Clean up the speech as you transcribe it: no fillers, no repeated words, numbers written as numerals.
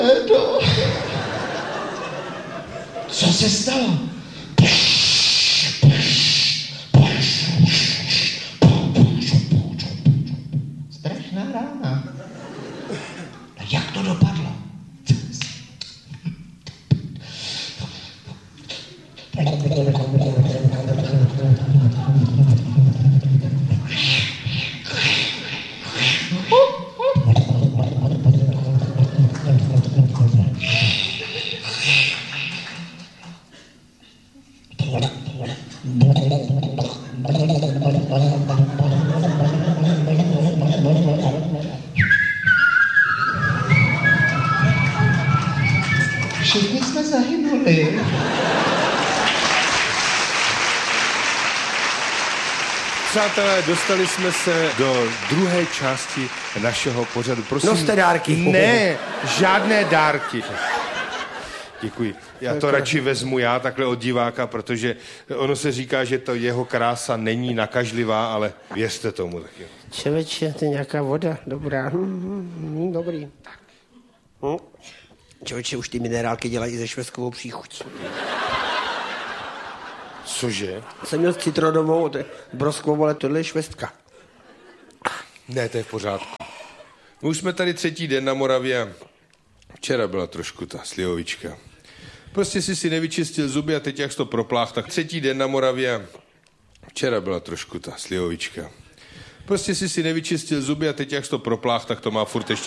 Co se stalo? Strašná rána. A jak to dopadlo? Všichni jsme zahynuli. Přátelé, dostali jsme se do druhé části našeho pořadu. Prosím. Noste dárky. Ne, žádné dárky. Děkuji. Já to radši vezmu já takhle od diváka, protože ono se říká, že to jeho krása není nakažlivá, ale věřte tomu taky. Čeveče, to je nějaká voda, dobrá. Dobrý. Čeveče, už ty minerálky dělají ze švestkovou příchuť. Cože? Jsem měl citrodovou, to je broskovou, ale tohle je švestka. Ne, to je v pořádku. My už jsme tady 3. den na Moravě. Včera byla trošku ta slivovička. Prostě si nevyčistil zuby a teď jak jsi to proplách, tak 3. den na Moravě. Včera byla trošku ta slivovička. Prostě si nevyčistil zuby a teď jak jsi to proplách, tak to má furt ještě